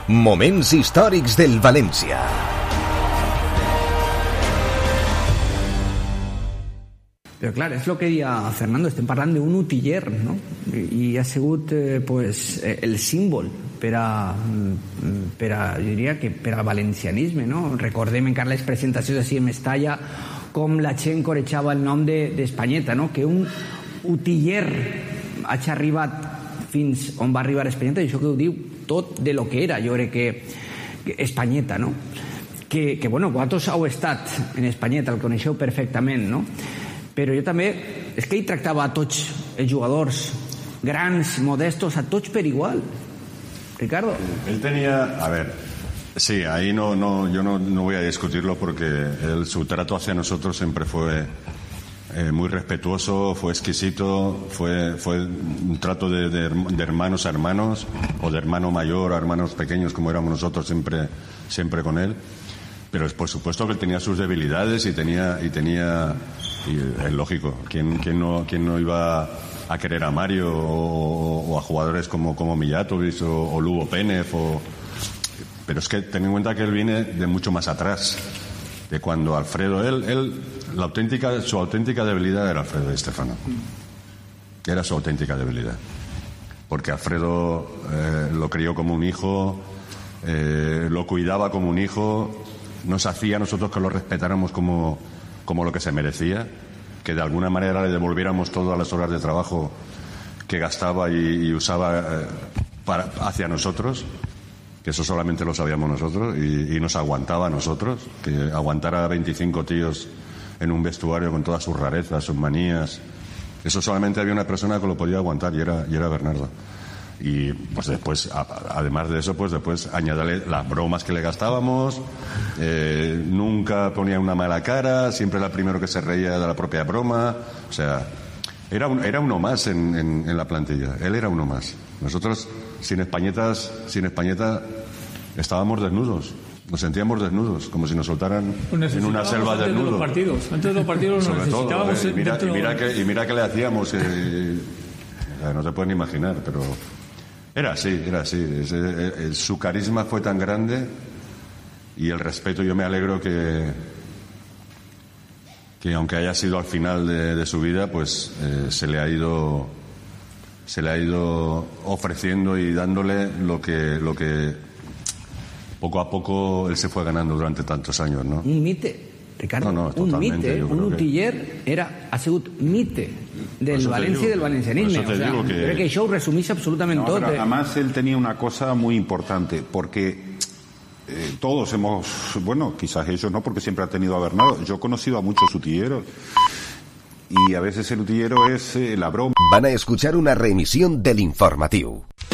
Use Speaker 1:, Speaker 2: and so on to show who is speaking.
Speaker 1: Moments històrics del València.
Speaker 2: Però clar, és el que deia Fernando, estem parlant d'un utiller, no? I ha sigut el símbol per a, jo diria que per al valencianisme, no? Recordem encara les presentacions així en Mestalla com la gent corejava el nom d'Espanyeta, no? Que un utiller hagi arribat fins on va arribar Espanyeta, i això que ho diu tot de lo que era, jo crec que Espanyeta, no? Que bueno, vosaltres heu estat en Espanyeta, el coneixeu perfectament, no? Però jo també, és que ell tractava a tots els jugadors, grans, modestos, a tots per igual. Ricardo.
Speaker 3: Él tenía, a ver, sí, ahí yo no voy a discutirlo porque su trato hacia nosotros siempre fue muy respetuoso, fue exquisito, fue un trato de hermanos a hermanos, o de hermano mayor a hermanos pequeños, como éramos nosotros siempre con él. Pero es por supuesto que él tenía sus debilidades y es lógico, ¿quién no iba a querer a Mario o a jugadores como Mijatovic o Lugo Pénez? Pero es que ten en cuenta que él viene de mucho más atrás, de cuando Alfredo, su auténtica debilidad era Alfredo Di Stéfano. Era su auténtica debilidad. Porque Alfredo lo crió como un hijo, lo cuidaba como un hijo, nos hacía a nosotros que lo respetáramos como lo que se merecía, que de alguna manera le devolviéramos todas las horas de trabajo que gastaba y usaba hacia nosotros, que eso solamente lo sabíamos nosotros, y nos aguantaba a nosotros, que aguantara a 25 tíos en un vestuario con todas sus rarezas, sus manías, eso solamente había una persona que lo podía aguantar, y era Bernardo. Y pues después, además de eso, pues después añádale las bromas que le gastábamos, nunca ponía una mala cara, siempre era el primero que se reía de la propia broma, o sea, era uno más en la plantilla, él era uno más. Nosotros sin Españeta estábamos desnudos, nos sentíamos desnudos, como si nos soltaran en una selva desnudos.
Speaker 4: Antes de los partidos nos necesitábamos.
Speaker 3: Y mira que le hacíamos, no te puedes ni imaginar, pero era así. Su carisma fue tan grande, y el respeto, yo me alegro que aunque haya sido al final de su vida, pues se le ha ido ofreciendo y dándole lo que poco a poco él se fue ganando durante tantos años, ¿no?
Speaker 2: Un mite, Ricardo, un mite, un utiller ha sigut mite del València y del valencianisme. Creo que això ho resumís absolutament tot.
Speaker 5: Además, él tenía una cosa muy importante, porque todos hemos, bueno, quizás ellos no, porque siempre ha tenido a Bernardo. Yo he conocido a muchos utilleros, y a veces el utillero es la broma.
Speaker 1: Van a escuchar una reemisión del informatiu.